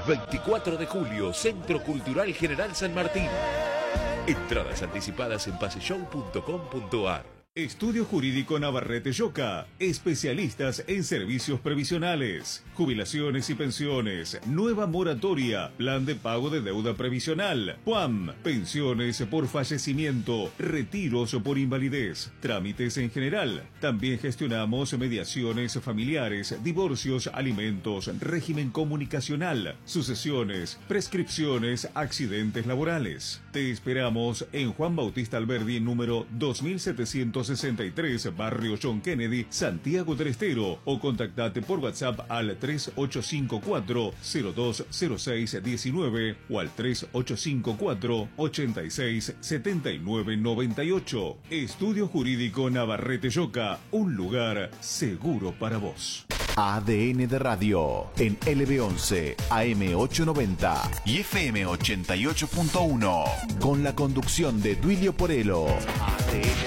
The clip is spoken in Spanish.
24 de julio, Centro Cultural General San Martín. Entradas anticipadas en paseshow.com.ar. Estudio Jurídico Navarrete Yoca, especialistas en servicios previsionales, jubilaciones y pensiones, nueva moratoria, plan de pago de deuda previsional, PUAM, pensiones por fallecimiento, retiros por invalidez, trámites en general. También gestionamos mediaciones familiares, divorcios, alimentos, régimen comunicacional, sucesiones, prescripciones, accidentes laborales. Te esperamos en Juan Bautista Alberdi, número 2763, Barrio John Kennedy, Santiago del Estero, o contactate por WhatsApp al 3854-020619 o al 3854-867998. Estudio Jurídico Navarrete Yoca, un lugar seguro para vos. ADN de Radio en LB11, AM890 y FM88.1 con la conducción de Duilio Porello. ADN